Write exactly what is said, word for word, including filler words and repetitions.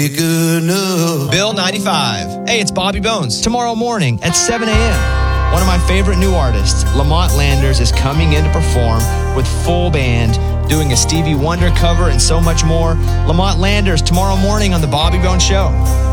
Good enough. Bill ninety-five. Hey, it's Bobby Bones. Tomorrow morning at seven a.m. One of my favorite new artists, Lamont Landers, is coming in to perform with full band, doing a Stevie Wonder cover and so much more. Lamont Landers tomorrow morning on The Bobby Bones Show.